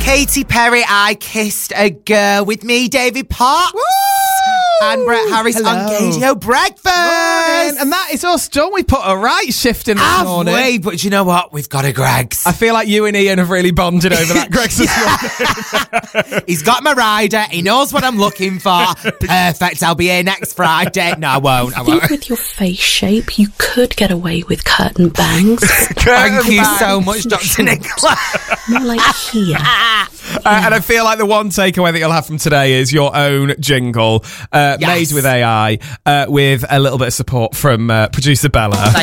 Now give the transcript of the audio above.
Katy Perry, I Kissed a Girl with me, David Potts. Woo! And Brett Harris Hello. on Radio Breakfast. Morning. And that is us, don't we? Put a right shift in this morning. Halfway, but you know what? We've got a Greggs. I feel like you and Ian have really bonded over that Greggs this morning. He's got my rider. He knows what I'm looking for. Perfect. I'll be here next Friday. No, I won't. I think with your face shape, you could get away with curtain bangs. Thank you so much, Dr. Nicola. More like here. And I feel like the one takeaway that you'll have from today is your own jingle, made with AI, with a little bit of support from producer Bella.